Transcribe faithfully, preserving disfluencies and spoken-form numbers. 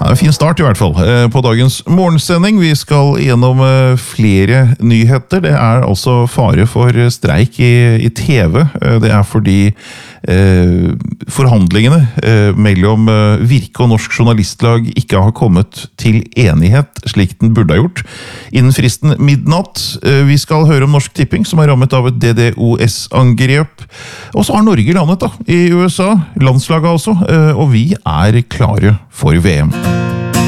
En fin start i hvert fall på dagens morgensending. Vi skal gjennom flere nyheter. Det er altså fare for streik i, i T V. Det er fordi eh, forhandlingene eh, mellom Virke og Norsk Journalistlag ikke har kommet til enighet, slik den burde ha gjort, innen fristen midnatt. Eh, vi skal høre om Norsk Tipping, som er rammet av et D D O S-angrep. Og så har Norge landet da, i U S A, landslaget altså, eh, og vi er klare for V M.